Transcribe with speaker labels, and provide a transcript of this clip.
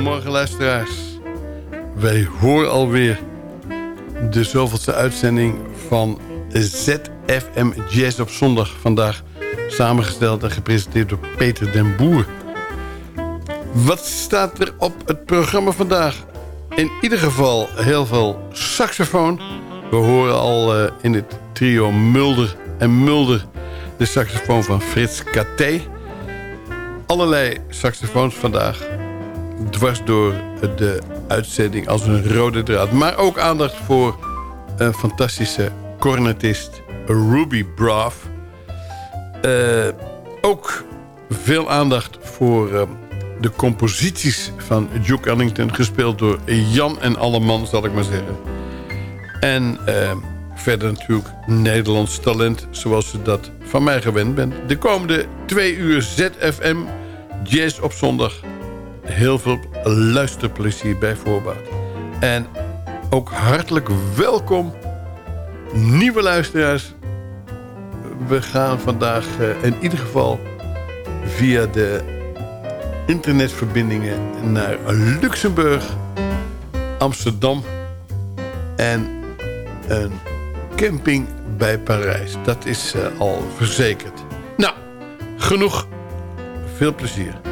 Speaker 1: Goedemorgen luisteraars. Wij horen alweer de zoveelste uitzending van ZFM Jazz op zondag. Vandaag samengesteld en gepresenteerd door Peter den Boer. Wat staat er op het programma vandaag? In ieder geval heel veel saxofoon. We horen al in het trio Mulder en Mulder de saxofoon van Frits Katé. Allerlei saxofoons vandaag. Dwars door de uitzending als een rode draad. Maar ook aandacht voor een fantastische cornetist, Ruby Braff. Ook veel aandacht voor de composities van Duke Ellington. Gespeeld door Jan en Alleman, zal ik maar zeggen. En verder natuurlijk Nederlands talent, zoals u dat van mij gewend bent. De komende 2 uur ZFM Jazz op zondag. Heel veel luisterplezier bij voorbaat. En ook hartelijk welkom, nieuwe luisteraars. We gaan vandaag in ieder geval via de internetverbindingen naar Luxemburg, Amsterdam en een camping bij Parijs. Dat is al verzekerd. Nou, genoeg. Veel plezier.